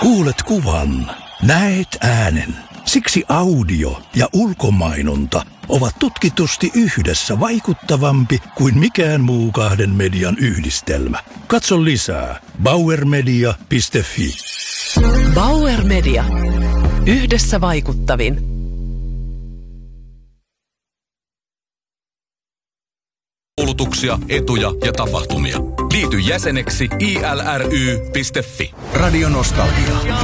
Kuulet kuvan, näet äänen. Siksi audio ja ulkomainonta ovat tutkitusti yhdessä vaikuttavampi kuin mikään muu kahden median yhdistelmä. Katso lisää bauermedia.fi. Bauer Media. Yhdessä vaikuttavin. Koulutuksia, etuja ja tapahtumia. Liity jäseneksi ilry.fi. Radio Nostalgia.